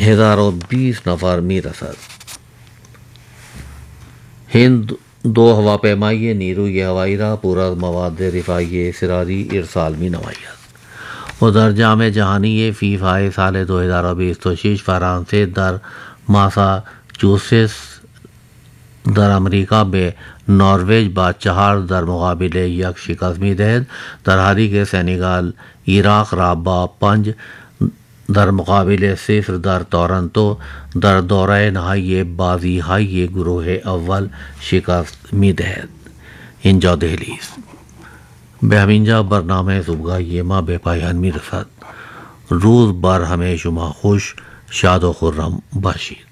1020 नफर मी रसद। हिंद 2 हवा पैमाइए नीरू ये हवाई राह पूरा मवाद रिफाइए सिरारी इरसाल में नवायात। उधर जाम जहानी ये फीफाए साल 2020 तो शीश फ्रांसे दर मासाचुसेट्स दर अमरीका में नॉर्वेज बाद 4 दर मुकाबिले यक शिकस्त में दहद दरहारी के सेनेगाल इराक राबा 5 दर मुकाबिले 0 दर टोरंटो दर दौरे नहाइए बाजी हाइए गुरोह अव्वल शिकस्त में दहद। इंजा दहलीज बेहमिंजा बरनामे सुबह ये माँ बेपायान में रसद। रूज़ बर हमें शुमा खुश शादो खुर्रम बाशीद।